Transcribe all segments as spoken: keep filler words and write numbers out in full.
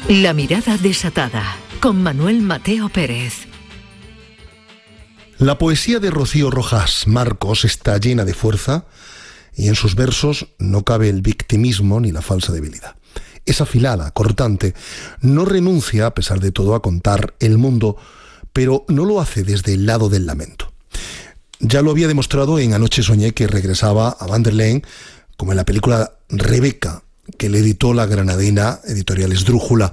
La mirada desatada, con Manuel Mateo Pérez. La poesía de Rocío Rojas Marcos está llena de fuerza y en sus versos no cabe el victimismo ni la falsa debilidad. Es afilada, cortante, no renuncia a pesar de todo a contar el mundo, pero no lo hace desde el lado del lamento. Ya lo había demostrado en Anoche soñé que regresaba a Van der Leen, como en la película Rebeca, que le editó la granadina editorial Esdrújula.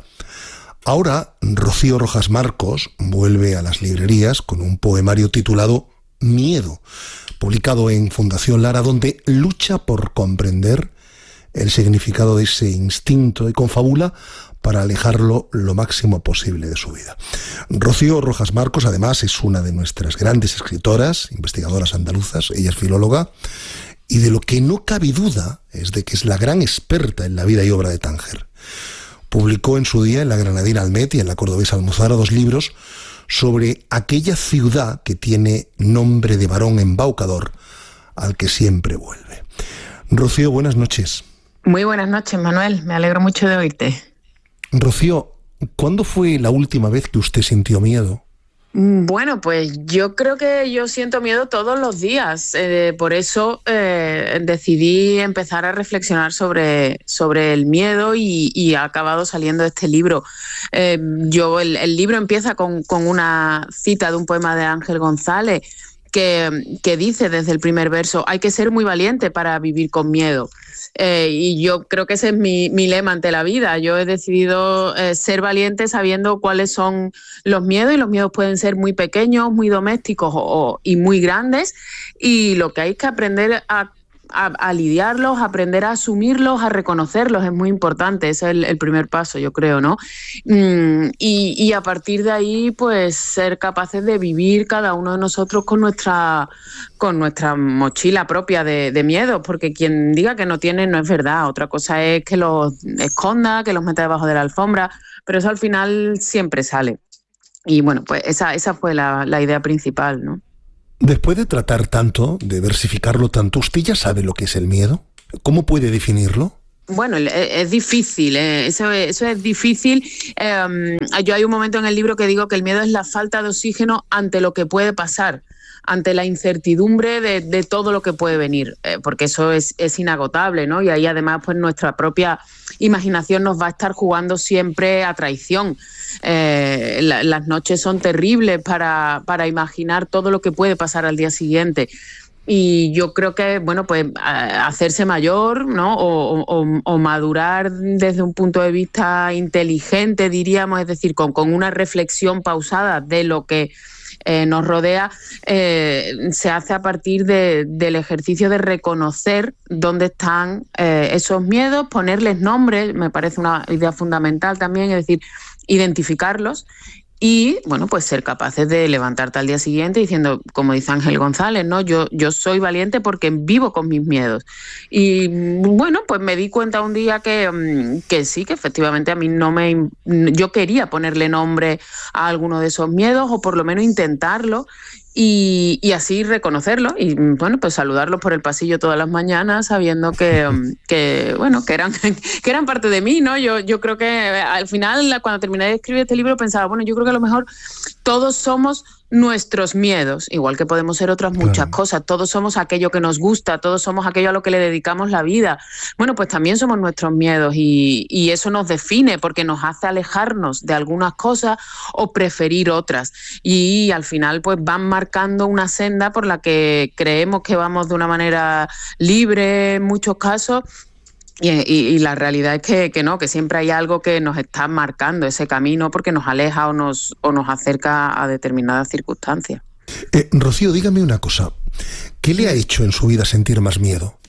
Ahora, Rocío Rojas Marcos vuelve a las librerías con un poemario titulado Miedo, publicado en Fundación Lara, donde lucha por comprender el significado de ese instinto y confabula para alejarlo lo máximo posible de su vida. Rocío Rojas Marcos, además, es una de nuestras grandes escritoras, investigadoras andaluzas. Ella es filóloga, y de lo que no cabe duda es de que es la gran experta en la vida y obra de Tánger. Publicó en su día en la granadina Almet y en la cordobesa Almuzara dos libros sobre aquella ciudad que tiene nombre de varón embaucador al que siempre vuelve. Rocío, buenas noches. Muy buenas noches, Manuel. Me alegro mucho de oírte. Rocío, ¿cuándo fue la última vez que usted sintió miedo? Bueno, pues yo creo que yo siento miedo todos los días. Eh, por eso eh, decidí empezar a reflexionar sobre, sobre el miedo y, y ha acabado saliendo este libro. Eh, yo el, el libro empieza con, con una cita de un poema de Ángel González que, que dice desde el primer verso: hay que ser muy valiente para vivir con miedo. Eh, y yo creo que ese es mi, mi lema ante la vida. Yo he decidido eh, ser valiente sabiendo cuáles son los miedos, y los miedos pueden ser muy pequeños, muy domésticos o, o, y muy grandes, y lo que hay es que aprender a, a, a lidiarlos, aprender a asumirlos, a reconocerlos. Es muy importante, ese es el, el primer paso, yo creo, ¿no? Mm, y, y a partir de ahí, pues ser capaces de vivir cada uno de nosotros con nuestra... con nuestra mochila propia de, de miedos, porque quien diga que no tiene no es verdad. Otra cosa es que los esconda, que los meta debajo de la alfombra, pero eso al final siempre sale. Y bueno, pues esa, esa fue la, la idea principal, ¿no? Después de tratar tanto, de versificarlo tanto, ¿usted ya sabe lo que es el miedo? ¿Cómo puede definirlo? Bueno, es difícil, ¿eh? eso, eso es difícil. Eh, yo hay un momento en el libro que digo que el miedo es la falta de oxígeno ante lo que puede pasar, ante la incertidumbre de, de todo lo que puede venir, eh, porque eso es, es inagotable, ¿no? Y ahí además pues nuestra propia imaginación nos va a estar jugando siempre a traición. Eh, la, las noches son terribles para, para imaginar todo lo que puede pasar al día siguiente. Y yo creo que, bueno, pues hacerse mayor, ¿no? O, o, o madurar desde un punto de vista inteligente, diríamos, es decir, con, con una reflexión pausada de lo que eh, nos rodea, eh, se hace a partir de, del ejercicio de reconocer dónde están eh, esos miedos, ponerles nombres, me parece una idea fundamental también, es decir, identificarlos. Y, bueno, pues ser capaces de levantarte al día siguiente diciendo, como dice Ángel González, ¿no? Yo, yo soy valiente porque vivo con mis miedos. Y, bueno, pues me di cuenta un día que, que sí, que efectivamente a mí no me... Yo quería ponerle nombre a alguno de esos miedos, o por lo menos intentarlo, y, y así reconocerlo y, bueno, pues saludarlos por el pasillo todas las mañanas sabiendo que, que bueno, que eran, que eran parte de mí, ¿no? Yo, yo creo que al final, cuando terminé de escribir este libro, pensaba, bueno, yo creo que a lo mejor todos somos nuestros miedos, igual que podemos ser otras muchas claro. cosas. Todos somos aquello que nos gusta, todos somos aquello a lo que le dedicamos la vida. Bueno, pues también somos nuestros miedos, y, y eso nos define porque nos hace alejarnos de algunas cosas o preferir otras. Y al final pues van marcando una senda por la que creemos que vamos de una manera libre en muchos casos. Y, y, y la realidad es que, que no, que siempre hay algo que nos está marcando ese camino porque nos aleja o nos, o nos acerca a determinadas circunstancias. Eh, Rocío, dígame una cosa. ¿Qué le ha hecho en su vida sentir más miedo?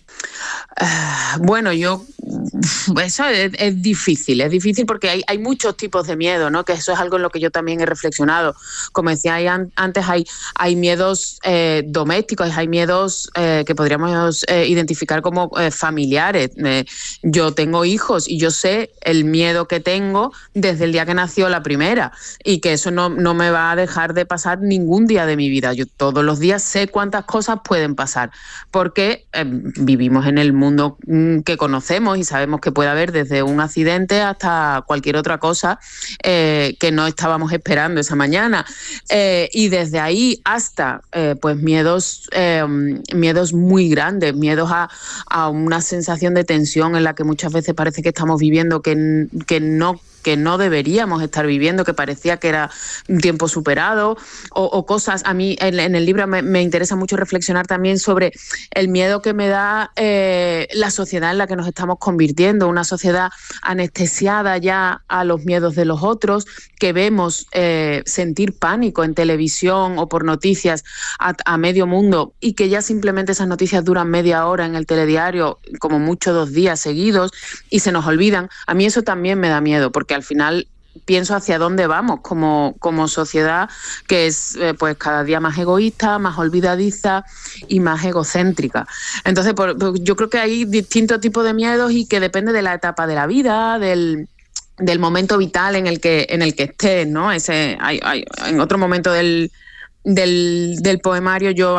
Uh, bueno, yo... Eso es, es difícil, es difícil porque hay, hay muchos tipos de miedo, ¿no? Que eso es algo en lo que yo también he reflexionado. Como decía antes, hay, hay miedos eh, domésticos, hay miedos eh, que podríamos eh, identificar como eh, familiares. Eh, yo tengo hijos y yo sé el miedo que tengo desde el día que nació la primera, y que eso no, no me va a dejar de pasar ningún día de mi vida. Yo todos los días sé cuántas cosas pueden pasar porque eh, vivimos vivimos en el mundo que conocemos y sabemos que puede haber desde un accidente hasta cualquier otra cosa eh, que no estábamos esperando esa mañana. Eh, y desde ahí hasta eh, pues miedos, eh, miedos muy grandes, miedos a, a una sensación de tensión en la que muchas veces parece que estamos viviendo que, que no que no deberíamos estar viviendo, que parecía que era un tiempo superado, o, o cosas. A mí en, en el libro me, me interesa mucho reflexionar también sobre el miedo que me da eh, la sociedad en la que nos estamos convirtiendo, una sociedad anestesiada ya a los miedos de los otros, que vemos eh, sentir pánico en televisión o por noticias a, a medio mundo, y que ya simplemente esas noticias duran media hora en el telediario, como mucho dos días seguidos, y se nos olvidan. A mí eso también me da miedo, porque al final pienso hacia dónde vamos como, como sociedad, que es eh, pues cada día más egoísta, más olvidadiza y más egocéntrica. Entonces, por, yo creo que hay distintos tipos de miedos y que depende de la etapa de la vida, del del momento vital en el que en el que estés, ¿no? Ese hay, hay en otro momento del Del, del poemario yo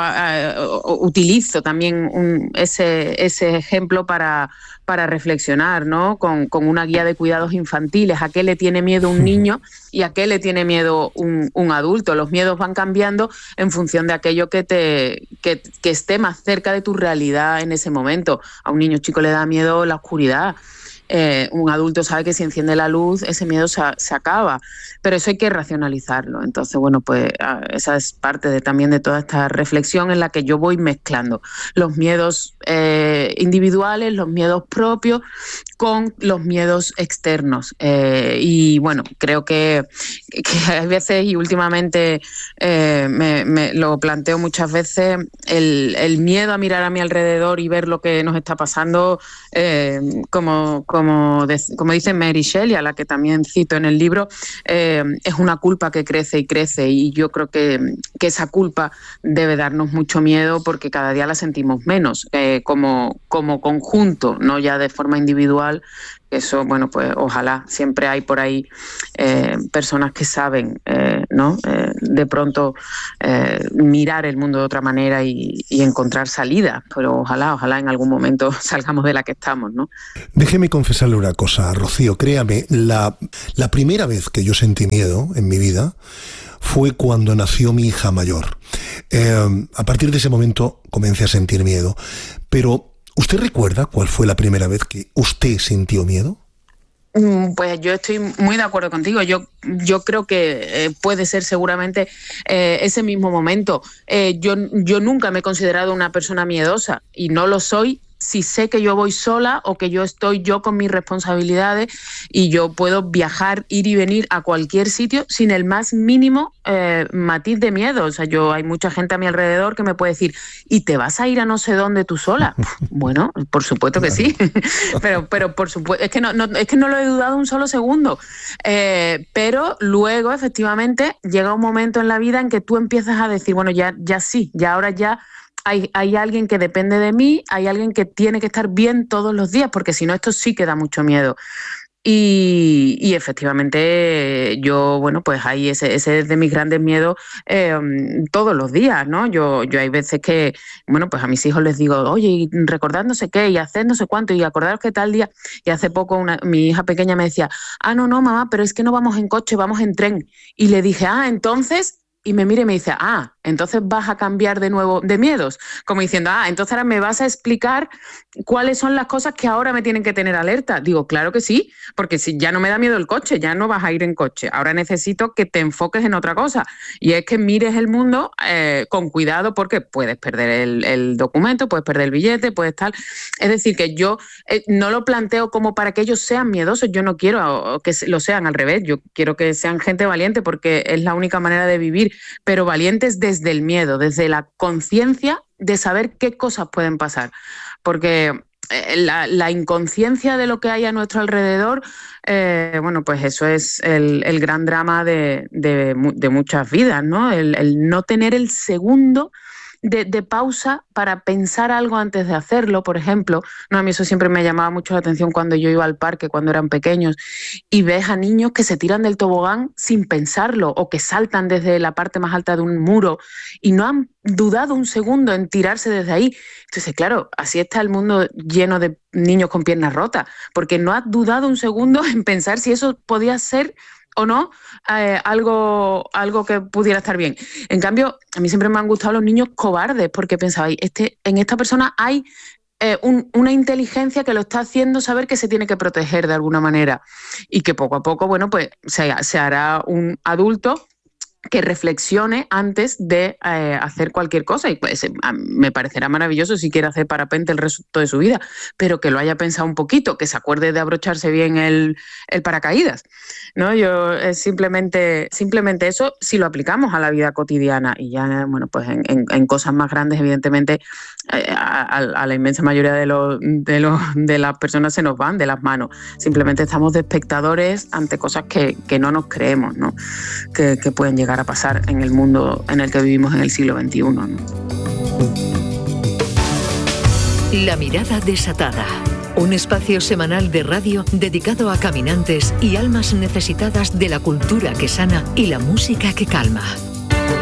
uh, utilizo también un, ese, ese ejemplo para, para reflexionar, ¿no? Con, con una guía de cuidados infantiles. ¿A qué le tiene miedo un niño y a qué le tiene miedo un, un adulto? Los miedos van cambiando en función de aquello que, te, que, que esté más cerca de tu realidad en ese momento. A un niño chico le da miedo la oscuridad. Eh, un adulto sabe que si enciende la luz ese miedo se, se acaba, pero eso hay que racionalizarlo. Entonces, bueno, pues esa es parte de, también de toda esta reflexión en la que yo voy mezclando los miedos eh, individuales, los miedos propios con los miedos externos. Eh, y bueno, creo que, que hay veces, y últimamente eh, me, me lo planteo muchas veces, el, el miedo a mirar a mi alrededor y ver lo que nos está pasando, eh, como, como Como, de, como dice Mary Shelley, a la que también cito en el libro, eh, es una culpa que crece y crece, y yo creo que, que esa culpa debe darnos mucho miedo porque cada día la sentimos menos, eh, como, como conjunto, no ya de forma individual. Eso, bueno, pues ojalá, siempre hay por ahí eh, personas que saben, eh, ¿no? Eh, de pronto eh, mirar el mundo de otra manera y, y encontrar salidas, pero ojalá, ojalá en algún momento salgamos de la que estamos, ¿no? Déjeme confesarle una cosa, Rocío, créame, la, la primera vez que yo sentí miedo en mi vida fue cuando nació mi hija mayor. Eh, a partir de ese momento comencé a sentir miedo, pero ¿usted recuerda cuál fue la primera vez que usted sintió miedo? Pues yo estoy muy de acuerdo contigo. Yo, yo creo que eh, puede ser seguramente eh, ese mismo momento. Eh, yo, yo nunca me he considerado una persona miedosa y no lo soy si sé que yo voy sola o que yo estoy yo con mis responsabilidades y yo puedo viajar, ir y venir a cualquier sitio sin el más mínimo eh, matiz de miedo. O sea, yo hay mucha gente a mi alrededor que me puede decir, ¿y te vas a ir a no sé dónde tú sola? Bueno, por supuesto que sí, pero, pero por supuesto, es que no, no, es que no lo he dudado un solo segundo. Eh, pero luego, efectivamente, llega un momento en la vida en que tú empiezas a decir, bueno, ya, ya sí, ya ahora ya Hay, hay alguien que depende de mí, hay alguien que tiene que estar bien todos los días, porque si no esto sí que da mucho miedo. Y, y efectivamente yo, bueno, pues ahí ese, ese es de mis grandes miedos eh, todos los días, ¿no? Yo, yo hay veces que, bueno, pues a mis hijos les digo, oye, recordad no sé qué y haced no sé cuánto y acordaros que tal día. Y hace poco una, mi hija pequeña me decía, ah, no, no, mamá, pero es que no vamos en coche, vamos en tren. Y le dije, ah, entonces... Y me mira y me dice, ah, entonces vas a cambiar de nuevo de miedos. Como diciendo, ah, entonces ahora me vas a explicar cuáles son las cosas que ahora me tienen que tener alerta. Digo, claro que sí, porque si ya no me da miedo el coche, ya no vas a ir en coche. Ahora necesito que te enfoques en otra cosa. Y es que mires el mundo eh, con cuidado porque puedes perder el, el documento, puedes perder el billete, puedes tal. Es decir, que yo eh, no lo planteo como para que ellos sean miedosos. Yo no quiero que lo sean, al revés. Yo quiero que sean gente valiente porque es la única manera de vivir, pero valientes desde el miedo, desde la conciencia de saber qué cosas pueden pasar. Porque la, la inconsciencia de lo que hay a nuestro alrededor, eh, bueno, pues eso es el, el gran drama de, de, de muchas vidas, ¿no? El, el no tener el segundo de, de pausa para pensar algo antes de hacerlo, por ejemplo. No, a mí eso siempre me llamaba mucho la atención cuando yo iba al parque, cuando eran pequeños, y ves a niños que se tiran del tobogán sin pensarlo o que saltan desde la parte más alta de un muro y no han dudado un segundo en tirarse desde ahí. Entonces, claro, así está el mundo lleno de niños con piernas rotas, porque no has dudado un segundo en pensar si eso podía ser o no eh, algo, algo que pudiera estar bien. En cambio, a mí siempre me han gustado los niños cobardes, porque pensaba, este, en esta persona hay eh, un, una inteligencia que lo está haciendo saber que se tiene que proteger de alguna manera y que poco a poco, bueno, pues se, se hará un adulto que reflexione antes de eh, hacer cualquier cosa, y pues eh, me parecerá maravilloso si quiere hacer parapente el resto de su vida, pero que lo haya pensado un poquito, que se acuerde de abrocharse bien el, el paracaídas, ¿no? Yo eh, simplemente, simplemente eso, si lo aplicamos a la vida cotidiana, y ya, bueno, pues en, en, en cosas más grandes, evidentemente, eh, a, a la inmensa mayoría de, los, de, los, de las personas se nos van de las manos. Simplemente estamos de espectadores ante cosas que, que no nos creemos, ¿no? Que, que pueden llegar a pasar en el mundo en el que vivimos en el siglo veintiuno, ¿no? La mirada desatada. Un espacio semanal de radio dedicado a caminantes y almas necesitadas de la cultura que sana y la música que calma.